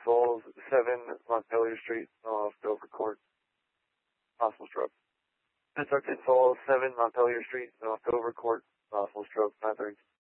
Falls, 7 Montpelier Street, off Dover Court. Possible stroke. Pennsauken Falls, 7 Montpelier Street, off Dover Court. Possible stroke, 9:30.